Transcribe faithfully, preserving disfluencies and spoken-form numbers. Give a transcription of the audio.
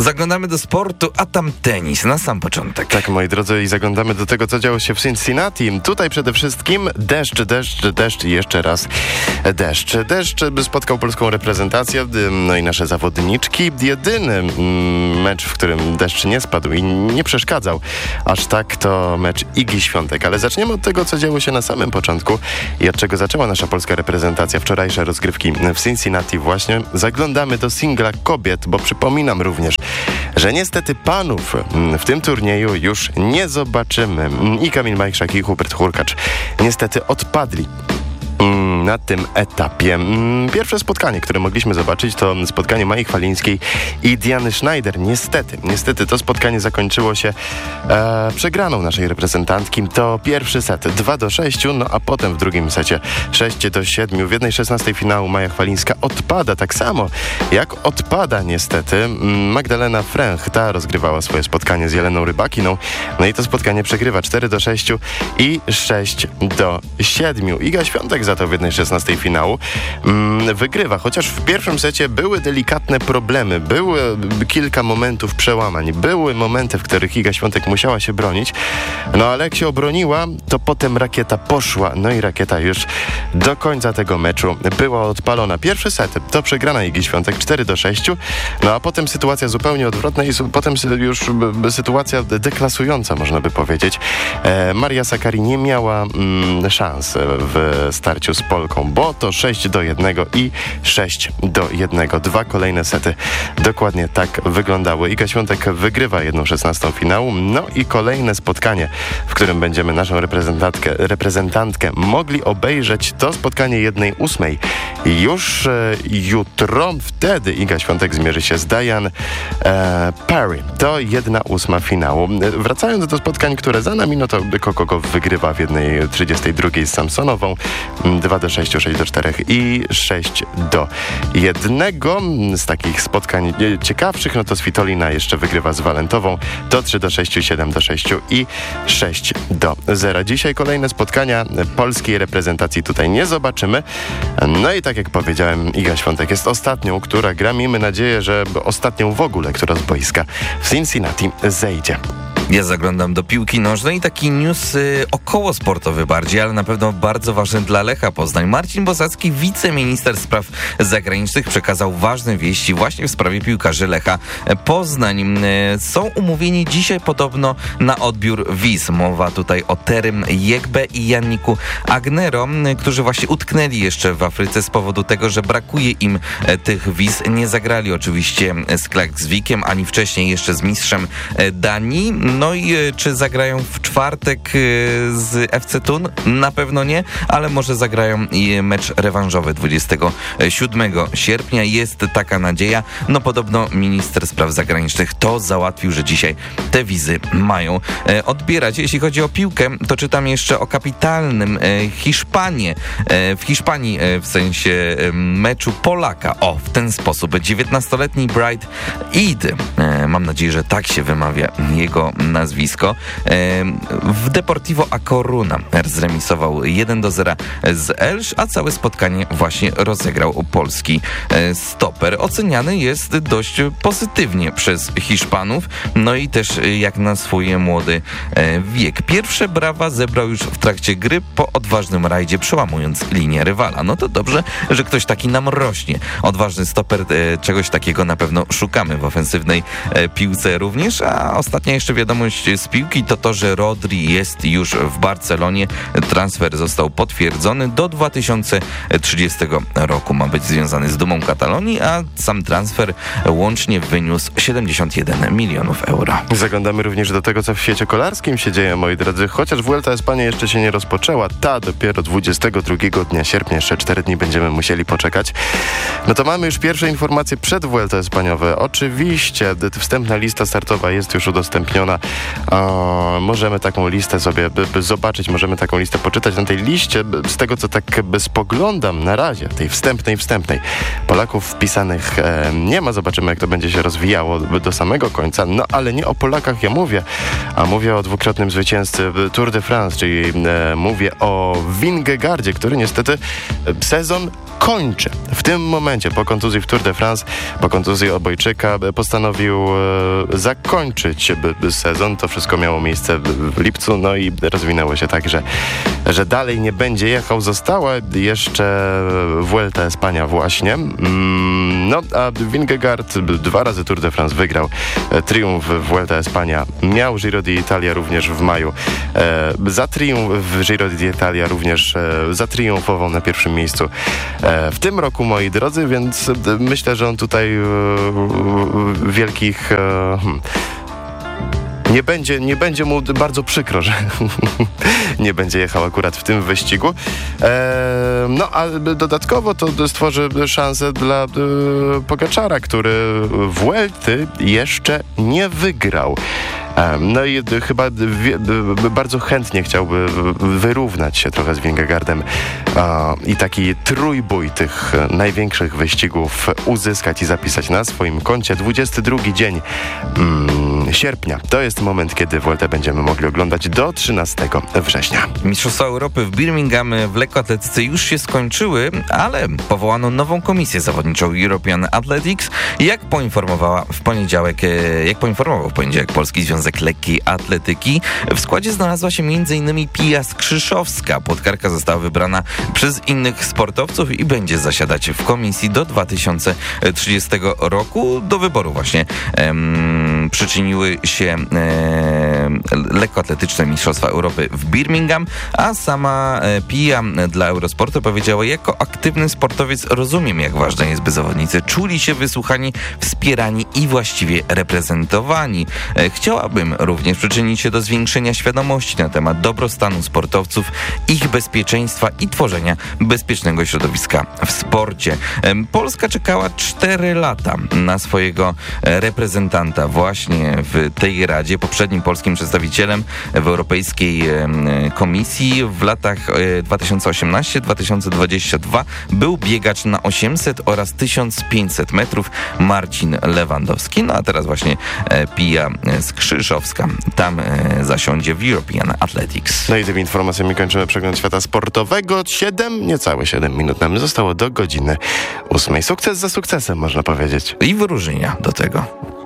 Zaglądamy do sportu, a tam tenis na sam początek. Tak, moi drodzy, i zaglądamy do tego, co działo się w Cincinnati. Tutaj przede wszystkim deszcz, deszcz, deszcz i jeszcze raz deszcz. Deszcz spotkał polską reprezentację, no i nasze zawodniczki. Jedyny mecz, w którym deszcz nie spadł i nie przeszkadzał aż tak, to mecz Igi Świątek. Ale zaczniemy od tego, co działo się na samym początku i od czego zaczęła nasza polska reprezentacja. Wczorajsze rozgrywki w Cincinnati właśnie. Zaglądamy do singla kobiet, bo przypominam również, że niestety panów w tym turnieju już nie zobaczymy. I Kamil Majchrzak, i Hubert Hurkacz niestety odpadli na tym etapie. Pierwsze spotkanie, które mogliśmy zobaczyć, to spotkanie Mai Chwalińskiej i Diany Schneider. Niestety, niestety to spotkanie zakończyło się e, przegraną naszej reprezentantki. To pierwszy set dwa do sześciu, no a potem w drugim secie sześć do siedmiu. W jednej szesnastej finału Maja Chwalińska odpada, tak samo jak odpada niestety Magdalena Fręch. Ta rozgrywała swoje spotkanie z Jeleną Rybakiną. No i to spotkanie przegrywa cztery do sześciu i sześć do siedmiu. Iga Świątek za to w jednej szesnastej finału mm, wygrywa, chociaż w pierwszym secie były delikatne problemy, były kilka momentów przełamań, były momenty, w których Iga Świątek musiała się bronić, no ale jak się obroniła, to potem rakieta poszła, no i rakieta już do końca tego meczu była odpalona. Pierwszy set to przegrana Igi Świątek cztery do sześciu, no a potem sytuacja zupełnie odwrotna i su- potem już b- sytuacja deklasująca, można by powiedzieć. E, Maria Sakkari nie miała mm, szans w starciu z Polką, bo to sześć do jednego i sześć do jednego. Dwa kolejne sety dokładnie tak wyglądały. Iga Świątek wygrywa jedną szesnastą finału, no i kolejne spotkanie, w którym będziemy naszą reprezentantkę, reprezentantkę mogli obejrzeć, to spotkanie jednej ósmej. Już e, jutro, wtedy Iga Świątek zmierzy się z Diane e, Parry. To jedna ósma finału. Wracając do spotkań, które za nami, no to Kokogow wygrywa w jednej trzydziestej drugiej z Samsonową. dwa do sześciu, sześć do czterech i sześć do jednego. Z takich spotkań ciekawszych, no to Svitolina jeszcze wygrywa z Walentową. To trzy do sześciu, siedem do sześciu i sześć do zera. Dzisiaj kolejne spotkania polskiej reprezentacji tutaj nie zobaczymy. No i tak jak powiedziałem, Iga Świątek jest ostatnią, która gra. Miejmy nadzieję, że ostatnią w ogóle, która z boiska w Cincinnati zejdzie. Ja zaglądam do piłki nożnej, taki news y, około sportowy bardziej, ale na pewno bardzo ważny dla Lecha Poznań. Marcin Bosacki, wiceminister spraw zagranicznych, przekazał ważne wieści właśnie w sprawie piłkarzy Lecha Poznań. Y, są umówieni dzisiaj podobno na odbiór wiz. Mowa tutaj o Terym Jegbe i Janniku Agnero, y, którzy właśnie utknęli jeszcze w Afryce z powodu tego, że brakuje im y, tych wiz. Nie zagrali oczywiście z Klaksvikiem, ani wcześniej jeszcze z mistrzem y, Danii. No i y, czy zagrają w czwartek y, z F C Thun? Na pewno nie, ale może zagrają i mecz rewanżowy dwudziestego siódmego sierpnia. Jest taka nadzieja. No podobno minister spraw zagranicznych to załatwił, że dzisiaj te wizy mają e, odbierać. Jeśli chodzi o piłkę, to czytam jeszcze o kapitalnym e, Hiszpanie. E, w Hiszpanii e, w sensie e, meczu Polaka. O, w ten sposób. dziewiętnastoletni Bright Eid. E, mam nadzieję, że tak się wymawia jego nazwisko. W Deportivo A Coruna zremisował jeden do zera z Elche, a całe spotkanie właśnie rozegrał polski stoper. Oceniany jest dość pozytywnie przez Hiszpanów, no i też jak na swój młody wiek. Pierwsze brawa zebrał już w trakcie gry po odważnym rajdzie, przełamując linię rywala. No to dobrze, że ktoś taki nam rośnie. Odważny stoper, czegoś takiego na pewno szukamy w ofensywnej piłce również, a ostatnia jeszcze wiadomość z piłki to to, że Rodri jest już w Barcelonie. Transfer został potwierdzony. Do dwa tysiące trzydziestego roku ma być związany z dumą Katalonii, a sam transfer łącznie wyniósł siedemdziesiąt jeden milionów euro. Zaglądamy również do tego, co w świecie kolarskim się dzieje, moi drodzy. Chociaż Vuelta Espania jeszcze się nie rozpoczęła, ta dopiero dwudziestego drugiego dnia sierpnia, jeszcze cztery dni będziemy musieli poczekać. No to mamy już pierwsze informacje przed Vuelta Espaniowe. Oczywiście wstępna lista startowa jest już udostępniona. O, możemy taką listę sobie by, by zobaczyć, możemy taką listę poczytać. Na tej liście, z tego co tak by spoglądam na razie, tej wstępnej, wstępnej, Polaków wpisanych e, nie ma. Zobaczymy, jak to będzie się rozwijało do samego końca. No ale nie o Polakach ja mówię, a mówię o dwukrotnym zwycięzcy Tour de France, czyli e, mówię o Vingegaardzie, który niestety sezon kończy. W tym momencie, po kontuzji w Tour de France, po kontuzji obojczyka, postanowił e, zakończyć sezon. To wszystko miało miejsce w lipcu, no i rozwinęło się tak, że, że dalej nie będzie jechał. Została jeszcze Vuelta Espania właśnie. Mm, no, a Vingegaard dwa razy Tour de France wygrał. E, triumf Vuelta Espania. Miał Giro d'Italia również w maju. E, za triumf w Giro d'Italia również e, zatriumfował na pierwszym miejscu e, w tym roku, moi drodzy, więc e, myślę, że on tutaj e, wielkich... E, hmm, Nie będzie, nie będzie mu bardzo przykro, że nie będzie jechał akurat w tym wyścigu. E, no a dodatkowo to stworzy szansę dla e, Pogaczara, który Vuelty jeszcze nie wygrał. No i chyba bardzo chętnie chciałby wyrównać się trochę z Vingegaardem i taki trójbój tych największych wyścigów uzyskać i zapisać na swoim koncie. dwudziesty drugi dzień mm, sierpnia. To jest moment, kiedy Vueltę będziemy mogli oglądać do trzynastego września. Mistrzostwa Europy w Birmingham w lekkoatletyce już się skończyły, ale powołano nową komisję zawodniczą European Athletics. Jak poinformowała w poniedziałek, jak poinformował w poniedziałek Polski Związek Lekkiej Atletyki, w składzie znalazła się między innymi Pia Skrzyszowska. Płotkarka została wybrana przez innych sportowców i będzie zasiadać w komisji do dwa tysiące trzydziestego roku. Do wyboru właśnie em, przyczyniły się em, lekkoatletyczne Mistrzostwa Europy w Birmingham, a sama Pia dla Eurosportu powiedziała: jako aktywny sportowiec rozumiem, jak ważne jest, by zawodnicy czuli się wysłuchani, wspierani i właściwie reprezentowani. Chciałabym również przyczynić się do zwiększenia świadomości na temat dobrostanu sportowców, ich bezpieczeństwa i tworzenia bezpiecznego środowiska w sporcie. Polska czekała cztery lata na swojego reprezentanta właśnie w tej Radzie. Poprzednim polskim przedstawicielem w Europejskiej Komisji w latach dwa tysiące osiemnasty do dwa tysiące dwudziestego drugiego był biegacz na osiemset oraz tysiąc pięćset metrów Marcin Lewandowski. No a teraz właśnie Pia Skrzyszowska tam e, zasiądzie w European Athletics. No i tymi informacjami kończymy przegląd świata sportowego. Siedem, niecałe siedem minut nam zostało do godziny ósmej. Sukces za sukcesem, można powiedzieć. I wyróżnienia do tego.